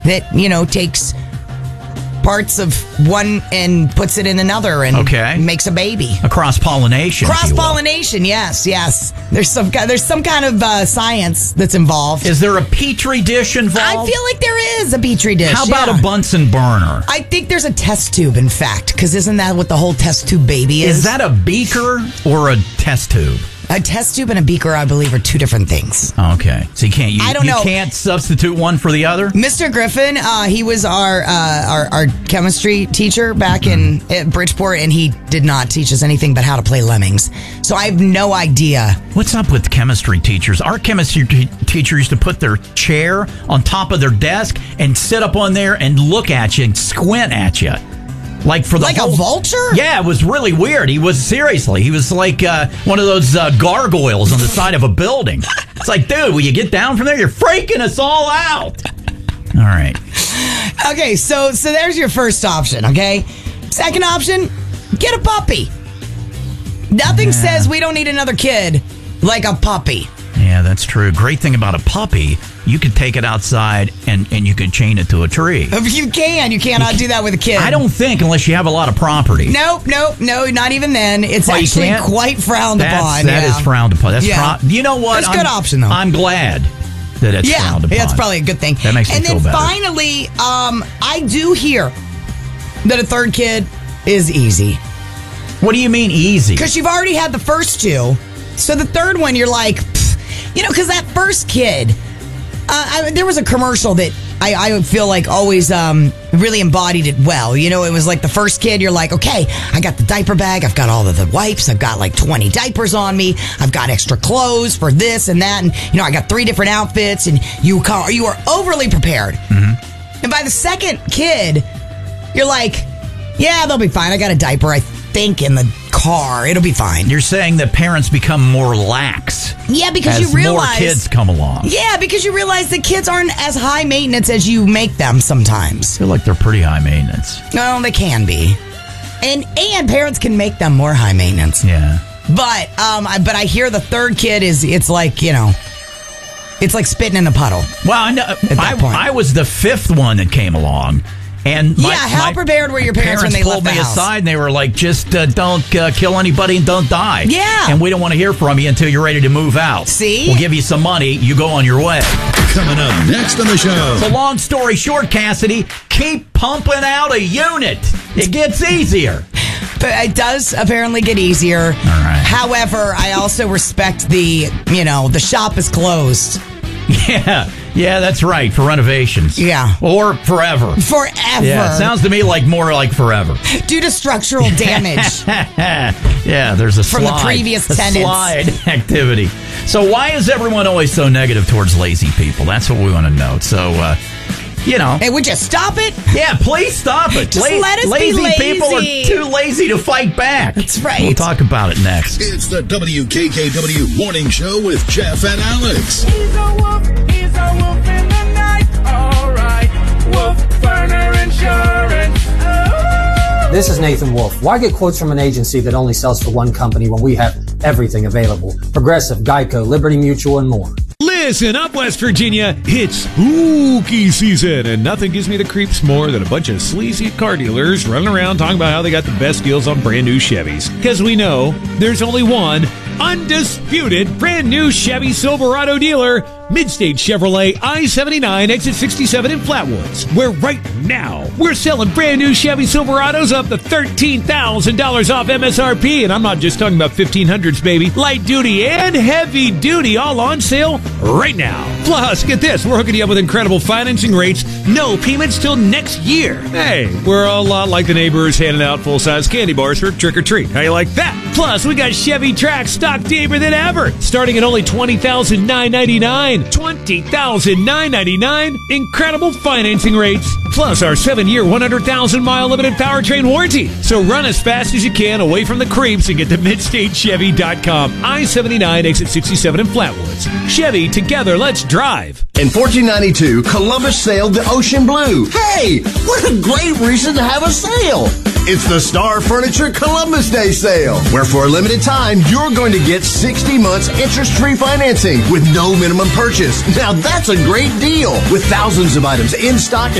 that, takes parts of one and puts it in another and makes a baby. A cross-pollination. Cross-pollination, yes. There's some kind of science that's involved. Is there a Petri dish involved? I feel like there is a Petri dish. How about a Bunsen burner? I think there's a test tube, in fact, because isn't that what the whole test tube baby is? Is that a beaker or a test tube? A test tube and a beaker, I believe, are two different things. Okay. So you can't I don't know. You can't substitute one for the other? Mr. Griffin, he was our chemistry teacher back at Bridgeport, and he did not teach us anything but how to play lemmings. So I have no idea. What's up with chemistry teachers? Our chemistry teacher used to put their chair on top of their desk and sit up on there and look at you and squint at you. Like a vulture? Yeah, it was really weird. He was like one of those gargoyles on the side of a building. It's like, dude, will you get down from there? You're freaking us all out. All right. Okay, so there's your first option, okay? Second option, get a puppy. Nothing says we don't need another kid like a puppy. Yeah, that's true. Great thing about a puppy, you can take it outside and you can chain it to a tree. You can. You cannot do that with a kid. I don't think, unless you have a lot of property. No, not even then. It's actually quite frowned upon. That is frowned upon. You know what? That's a good option, though. I'm glad that it's frowned upon. Yeah, it's probably a good thing. That makes me feel better. And then finally, I do hear that a third kid is easy. What do you mean easy? Because you've already had the first two. So the third one, you're like, because that first kid, there was a commercial that I feel like always really embodied it well. It was like the first kid, you're like, okay, I got the diaper bag, I've got all of the wipes, I've got like 20 diapers on me, I've got extra clothes for this and that, and I got 3 different outfits, and you are overly prepared. Mm-hmm. And by the second kid, you're like, yeah, they'll be fine. I got a diaper, I think, in the car. It'll be fine. You're saying that parents become more lax. Yeah, because as you realize more kids come along. Yeah, because you realize the kids aren't as high maintenance as you make them sometimes. I feel like they're pretty high maintenance. No, they can be. And parents can make them more high maintenance. Yeah. But I hear the third kid it's like it's like spitting in a puddle. Well, I know. I was the fifth one that came along. And how prepared were your parents when they left the house? Pulled me aside and they were like, just don't kill anybody and don't die. Yeah. And we don't want to hear from you until you're ready to move out. See? We'll give you some money. You go on your way. Coming up next on the show. So long story short, Cassidy, keep pumping out a unit. It gets easier. But it does apparently get easier. All right. However, I also respect the shop is closed. Yeah, that's right, for renovations. Yeah. Or forever. Forever. Yeah, it sounds to me more like forever. Due to structural damage. Yeah, there's a from slide. The previous tenants. Slide activity. So why is everyone always so negative towards lazy people? That's what we want to know. So, Hey, would you stop it? Yeah, please stop it. Just let us be lazy. People are too lazy to fight back. That's right. We'll talk about it next. It's the WKKW Morning Show with Jeff and Alex. He's a wolf in the night. All right, Wolf Burner Insurance. Oh. This is Nathan Wolf. Why get quotes from an agency that only sells for one company when we have everything available? Progressive, Geico, Liberty Mutual, and more. Listen up, West Virginia. It's spooky season, and nothing gives me the creeps more than a bunch of sleazy car dealers running around talking about how they got the best deals on brand new Chevys. Because we know there's only one undisputed brand new Chevy Silverado dealer, Midstate Chevrolet I-79 exit 67 in Flatwoods, where right now we're selling brand new Chevy Silverados up to $13,000 off MSRP, and I'm not just talking about 1500s, baby. Light duty and heavy duty all on sale right now. Plus, get this, we're hooking you up with incredible financing rates, no payments till next year. Hey, we're a lot like the neighbors handing out full-size candy bars for trick-or-treat. How you like that? Plus, we got Chevy Trax stock deeper than ever, starting at only $20,999. $20,999. Incredible financing rates. Plus our 7-year, 100,000-mile limited powertrain warranty. So run as fast as you can away from the creeps and get to MidstateChevy.com. I-79 exit 67 in Flatwoods. Chevy, together, let's drive. In 1492, Columbus sailed the ocean blue. Hey, what a great reason to have a sail. It's the Star Furniture Columbus Day sale, where for a limited time, you're going to get 60 months interest-free financing with no minimum purchase. Now that's a great deal, with thousands of items in stock